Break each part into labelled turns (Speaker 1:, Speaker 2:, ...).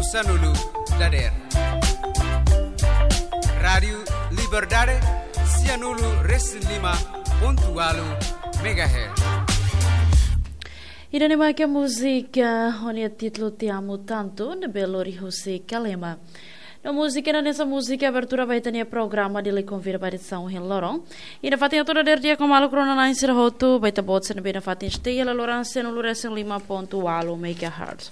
Speaker 1: Sanulu Dader. Radio Liberdade Sianulu Res5.8 MHz.
Speaker 2: Ida nema que a música onde o título Te Amo Tanto de Belori José Calema. Na música, nessa música, a abertura vai ter programa de lhe convida para edição em Lorão. E na fatinha toda der dia com malo crona na insira roto, vai ter bots na bem fatinha esteia la Lourenço no Lourenço 5.8 MHz.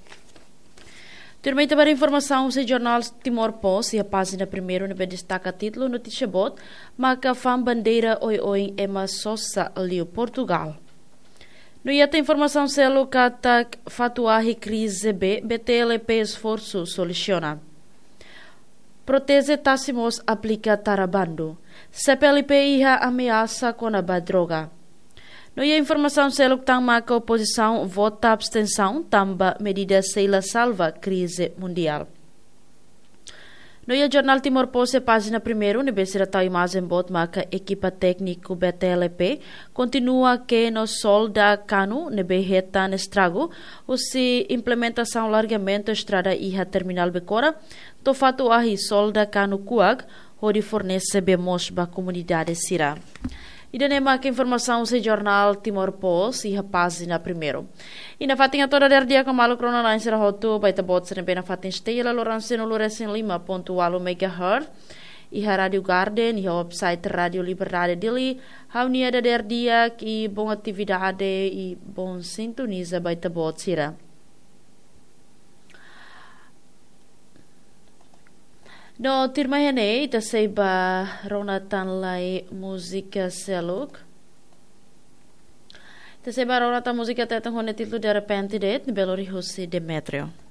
Speaker 2: Turma para informação, o jornal Timor Post e a página primeiro no destaca título notícia bot, marca fam bandeira oi Emma Sosa Lio Portugal. No iata informação selo katak fatuahi crise B, BTLP esforço soluciona. Protese Tassimos aplica tarabando. CPLP iha ameaça com a droga. No ia informação selo que marca oposição vota abstenção, tamba medida seila salva crise mundial. No ia jornal Timor Post página primeiro, ne besira tal imagem bot marca equipa técnico BTLP continua que no sol da cano ne beheta ne estrago, o se implementação largamento estrada iha terminal becora, to fato ahi sol da cano kuag, onde fornece bemos ba comunidade sira. E danema que informação se jornal Timor Post e a página primeiro. E na fatinha toda der dia com malo crona na insira hotu, vai ter bots na pena fatinha esteia la Lourenço no Lourenço 5.8 MHz. E a Rádio Garden e a website Radio Liberdade dele, a unia da der dia que bom atividade e bom sintoniza vai ter bots ira. No tirma hene ita seiba ronatan lai música seluk. Ita seiba ronatan música tetang hone titlu de repente det Belori José Demetrio.